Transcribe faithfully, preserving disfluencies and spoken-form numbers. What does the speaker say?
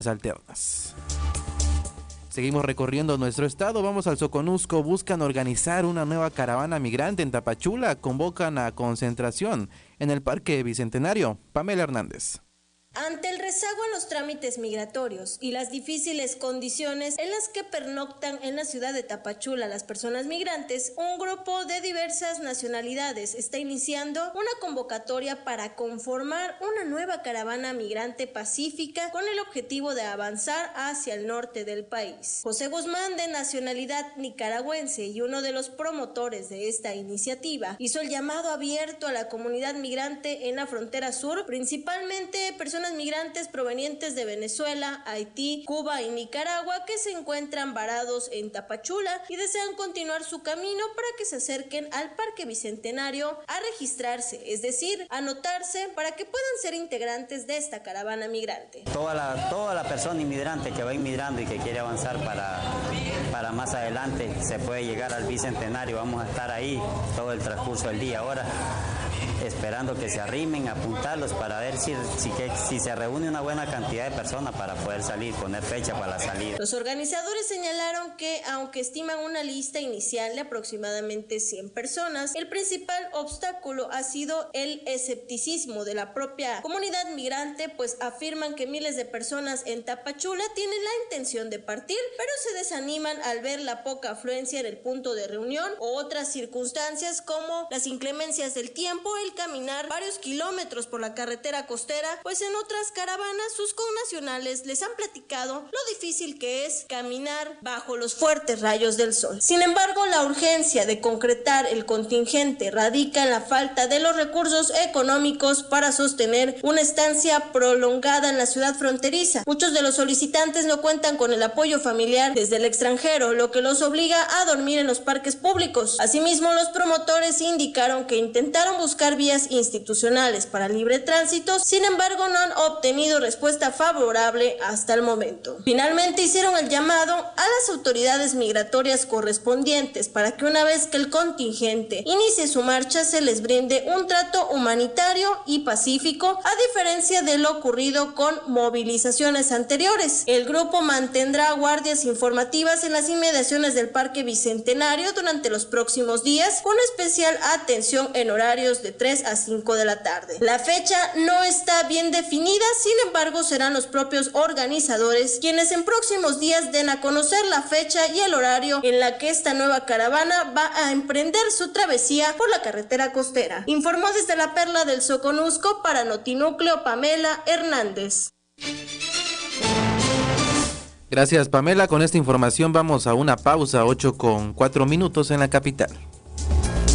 vías alternas. Seguimos recorriendo nuestro estado, vamos al Soconusco, buscan organizar una nueva caravana migrante en Tapachula, convocan a concentración en el Parque Bicentenario. Pamela Hernández. Ante el rezago en los trámites migratorios y las difíciles condiciones en las que pernoctan en la ciudad de Tapachula las personas migrantes, un grupo de diversas nacionalidades está iniciando una convocatoria para conformar una nueva caravana migrante pacífica con el objetivo de avanzar hacia el norte del país. José Guzmán, de nacionalidad nicaragüense y uno de los promotores de esta iniciativa, hizo el llamado abierto a la comunidad migrante en la frontera sur, principalmente personas migrantes provenientes de Venezuela, Haití, Cuba y Nicaragua que se encuentran varados en Tapachula y desean continuar su camino para que se acerquen al Parque Bicentenario a registrarse, es decir, anotarse para que puedan ser integrantes de esta caravana migrante. Toda la, toda la persona inmigrante que va inmigrando y que quiere avanzar para, para más adelante se puede llegar al Bicentenario. Vamos a estar ahí todo el transcurso del día ahora, esperando que se arrimen, apuntarlos para ver si, si, que, si se reúne una buena cantidad de personas para poder salir, poner fecha para la salida. Los organizadores señalaron que, aunque estiman una lista inicial de aproximadamente cien personas, el principal obstáculo ha sido el escepticismo de la propia comunidad migrante, pues afirman que miles de personas en Tapachula tienen la intención de partir, pero se desaniman al ver la poca afluencia en el punto de reunión o otras circunstancias como las inclemencias del tiempo, el caminar varios kilómetros por la carretera costera, pues en otras caravanas sus connacionales les han platicado lo difícil que es caminar bajo los fuertes rayos del sol. Sin embargo, la urgencia de concretar el contingente radica en la falta de los recursos económicos para sostener una estancia prolongada en la ciudad fronteriza. Muchos de los solicitantes no cuentan con el apoyo familiar desde el extranjero, lo que los obliga a dormir en los parques públicos. Asimismo, los promotores indicaron que intentaron buscar vías institucionales para libre tránsito, sin embargo no han obtenido respuesta favorable hasta el momento. Finalmente hicieron el llamado a las autoridades migratorias correspondientes para que una vez que el contingente inicie su marcha se les brinde un trato humanitario y pacífico, a diferencia de lo ocurrido con movilizaciones anteriores. El grupo mantendrá guardias informativas en las inmediaciones del Parque Bicentenario durante los próximos días, con especial atención en horarios de tres a cinco de la tarde. La fecha no está bien definida, sin embargo serán los propios organizadores quienes en próximos días den a conocer la fecha y el horario en la que esta nueva caravana va a emprender su travesía por la carretera costera. Informó desde la Perla del Soconusco para Notinúcleo Pamela Hernández. Gracias, Pamela. Con esta información vamos a una pausa, ocho con cuatro minutos en la capital.